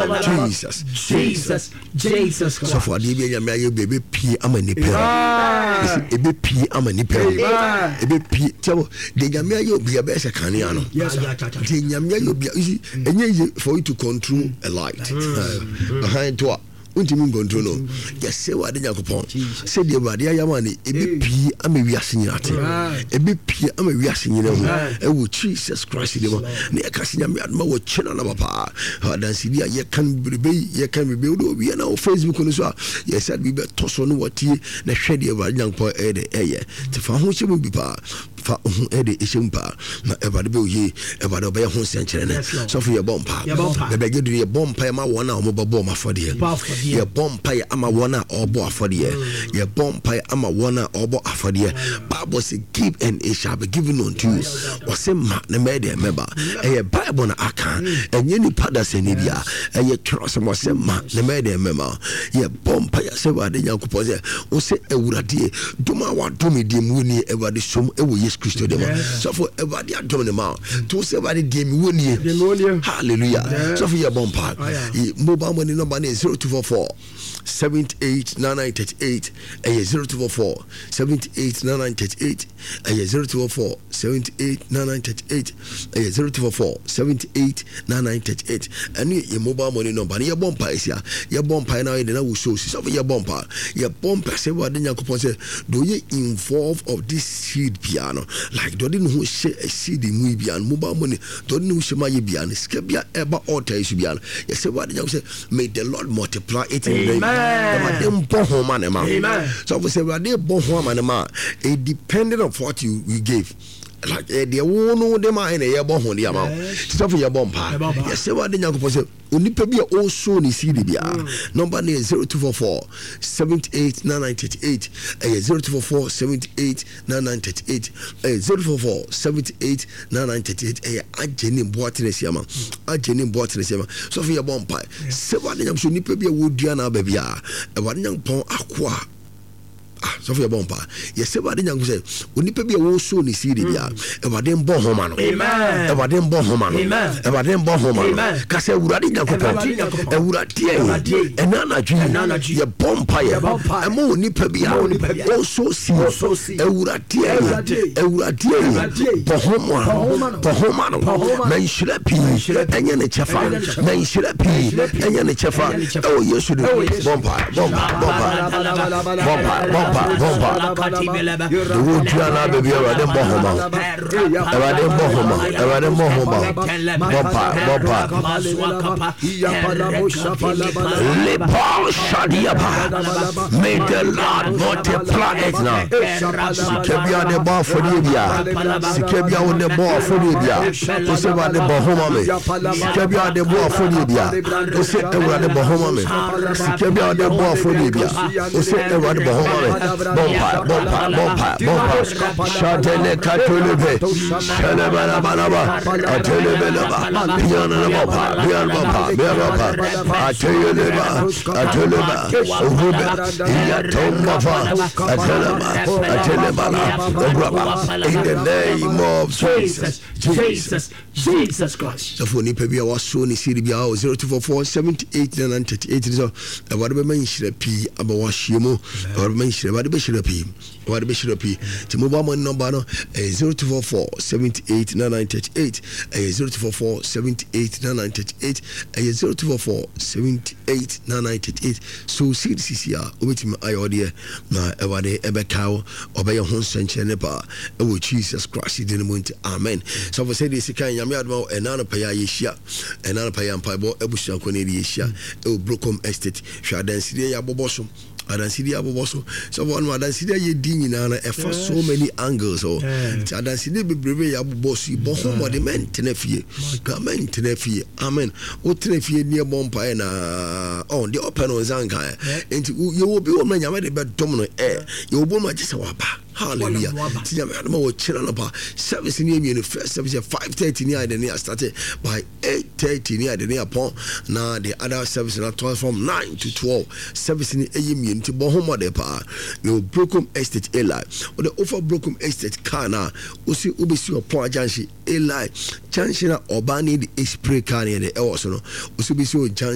Jesus. So for the baby P amanipe. Ebe P amanipe. Ebe P. So the Yamia you be a best caniano. Yes, the Yamia you be easy for you to control a light behind to untimi control no yes say what the Yakupon say the body ayamani ebe P ama wiase nyate ebe P ama wiase nyina hu e wo Jesus Christ dem na e kase nyame adma wo chena na papa dansi dia ye kan bebe do bi na Facebook no so yes said bi be toso no watie na hwe de ba nyankpo e de eye te fa ho chemu bi pa fa ho e de eshempa na e ba de be oye e ba de be ho senchere ne so for your bompa be be gedu ye bompa ma wona o mo babo ma fode ye bompa ye ama wona obo afode ye bompa ye ama wona obo afode Bible say give and it shall be given unto you wase ma na me de meba e Bible na aka enye ni pada se ne bia e trust mo se ma na me de mema ye bompa ye se wa de Yakupon se o se ewurade duma wa dumi de mu ni ewade som e wo Yesu Christo dem so for ewade adom ne ma to se ewade de mi woni hallelujah so for your bompa mobile money number is 0244 789938 and 0244 789938 and 0244 789938 and 0244 789938 and your mobile money number your bompa is here your bompa now in the will show so for your bompa say what the Yakupon say do you involve of this seed piano like don't know share a seed in we piano mobile money don't know shema ye piano skebia eba altar is piano yes say what the Yakupon say may the Lord multiply it in the name. Amen. So we say we are born it depending on what you gave. Like the one them are in a born the amount. Stuff your bompa. Yes, say what the Yakupon say. Only be also ni CD bia. Number is 0244 789938 0244 789938 044 789938 ajeni boatness yama. So for your bompa. Say what the Yakupon ni be wodua na ba bia. E what the Yakupon akwa. So for your bompa. Yes, say what the Yakupon say. Only be also ni CD bia. E what dem bon homa no. Amen. E what dem bon homa no. Amen. E what dem bon homa no. Ka say urade Yakupon. Ewurade enana dwi ye bompa ye. E mo nipa bia also see. Ewurade bohoma no. Men shira pi enye ne chefa. Men shira pi enye ne chefa. Oh Yesu de bompa. Wo dia na baby urade bohoma. Ewurade bohoma. Bompa. May the Lord multiply it now. Sikebia de bar for Libya. Sikebia on the bar for Libya. To say about the Bahoma me. Sikebia de bar for Libya. To say about the Bahoma me. Sikebia de bar for Libya. To say about the Bahoma me. Bompa. Shatele Katulebe. Shalabalabalaba. Atelebelaba. Pianaba. I tell you, in the name of Jesus Christ. So for Nipabia was soon is CDBA 0244 789938. So whatever mention P about Washimo or mention about the Bishop P. What the Bishop P. To move on number 0244 789938 0244 789938 0244 789938. So see this is here with me idea na ewade ebekao obey ho senche ne ba e Jesus Christ din mu nti amen. So for say this kan yame adma enana paya yeshia enana paya mpaibo ebusia ko ne yeshia e Brocom Estate hwa danside ya boboso adanside aboboso so one adanside ye din nyina na e for so many angles so adanside bebrebe ya aboboso bo ho mode mentene fie mentene fie amen o tene fie ne bompa na on the open on zanka enti you will be on nyama de be dom no you will ma gise wa ba hallelujah tinya me ma wo chira no ba service ni emi no first service 5:30 ni ade ni started by 8:30 ni ade ni upon na the other service na from 9 to 12 service ni emi nti bo ho mode pa no Brocom Estate Eli or the offer Brocom Estate car na osi obesi opon ajanshi Eli chanshi na obani the spray car ni de e wo so no osi obesi o